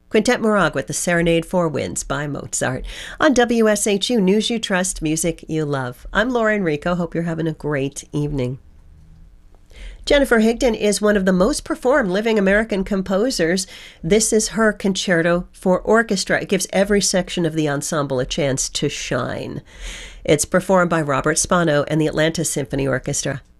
Quintet Morag with the Serenade Four Winds by Mozart on WSHU News You Trust, Music You Love. I'm Laura Enrico. Hope you're having a great evening. Jennifer Higdon is one of the most performed living American composers. This is her concerto for orchestra. It gives every section of the ensemble a chance to shine. It's performed by Robert Spano and the Atlanta Symphony Orchestra.